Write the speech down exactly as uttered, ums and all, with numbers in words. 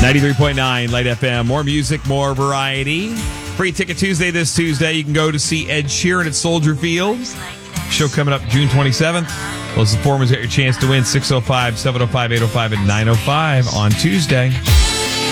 ninety-three point nine Light F M. More music, more variety. Free Ticket Tuesday this Tuesday. You can go to see Ed Sheeran at Soldier Field. Show coming up June twenty-seventh. Those performers get your chance to win six oh five, seven oh five, eight oh five, and nine oh five on Tuesday.